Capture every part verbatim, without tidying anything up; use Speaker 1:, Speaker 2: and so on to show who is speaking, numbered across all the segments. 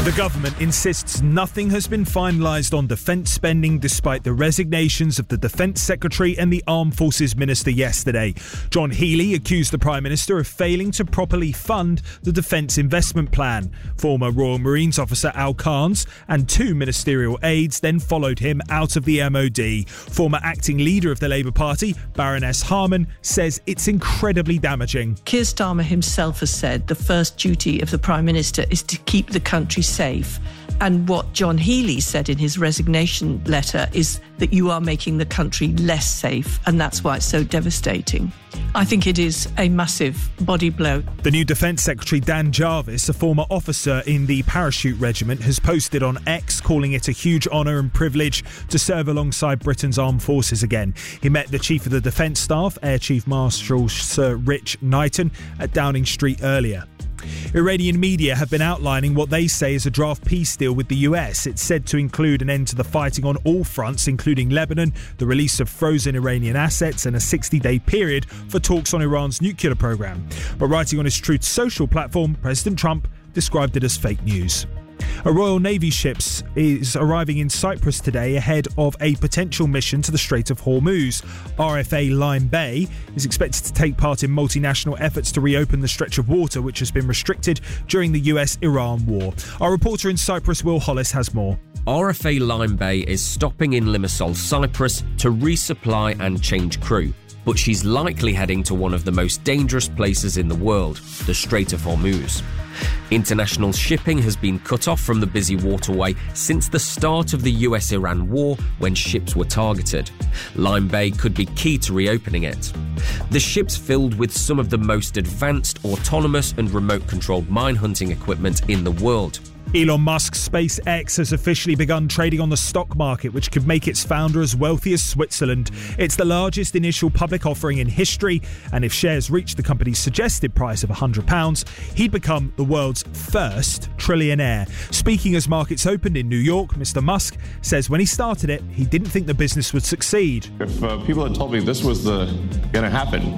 Speaker 1: The government insists nothing has been finalised on defence spending despite the resignations of the Defence Secretary and the Armed Forces Minister yesterday. John Healey accused the Prime Minister of failing to properly fund the Defence Investment Plan. Former Royal Marines officer Al Carnes and two ministerial aides then followed him out of the M O D. Former acting leader of the Labour Party, Baroness Harman, says it's incredibly damaging.
Speaker 2: Keir Starmer himself has said the first duty of the Prime Minister is to keep the country safe. And what John Healey said in his resignation letter is that you are making the country less safe, and that's why it's so devastating. I think it is a massive body blow.
Speaker 1: The new Defence Secretary, Dan Jarvis, a former officer in the Parachute Regiment, has posted on X calling it a huge honour and privilege to serve alongside Britain's armed forces again. He met the Chief of the Defence Staff, Air Chief Marshal Sir Rich Knighton, at Downing Street earlier. Iranian media have been outlining what they say is a draft peace deal with the U S. It's said to include an end to the fighting on all fronts, including Lebanon, the release of frozen Iranian assets, and a sixty-day period for talks on Iran's nuclear program. But writing on his Truth Social platform, President Trump described it as fake news. A Royal Navy ship is arriving in Cyprus today ahead of a potential mission to the Strait of Hormuz. R F A Lyme Bay is expected to take part in multinational efforts to reopen the stretch of water which has been restricted during the U S Iran war. Our reporter in Cyprus, Will Hollis, has more.
Speaker 3: R F A Lyme Bay is stopping in Limassol, Cyprus to resupply and change crew. But she's likely heading to one of the most dangerous places in the world, the Strait of Hormuz. International shipping has been cut off from the busy waterway since the start of the U S Iran war when ships were targeted. Lyme Bay could be key to reopening it. The ship's filled with some of the most advanced autonomous and remote-controlled mine hunting equipment in the world.
Speaker 1: Elon Musk's SpaceX has officially begun trading on the stock market, which could make its founder as wealthy as Switzerland. It's the largest initial public offering in history, and if shares reach the company's suggested price of one hundred pounds, he'd become the world's first trillionaire. Speaking as markets opened in New York, Mister Musk says when he started it, he didn't think the business would succeed.
Speaker 4: If uh, people had told me this was the going to happen,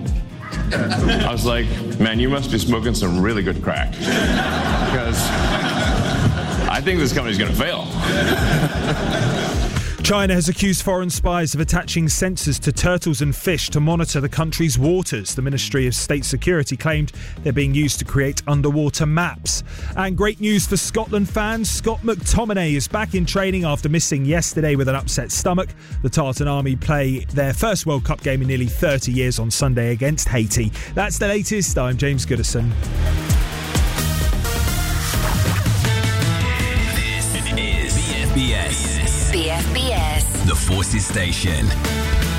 Speaker 4: I was like, man, you must be smoking some really good crack. Because I think this company's going to fail.
Speaker 1: China has accused foreign spies of attaching sensors to turtles and fish to monitor the country's waters. The Ministry of State Security claimed they're being used to create underwater maps. And great news for Scotland fans. Scott McTominay is back in training after missing yesterday with an upset stomach. The Tartan Army play their first World Cup game in nearly thirty years on Sunday against Haiti. That's the latest. I'm James Goodison.
Speaker 5: B F B S. B F B S. The Forces Station.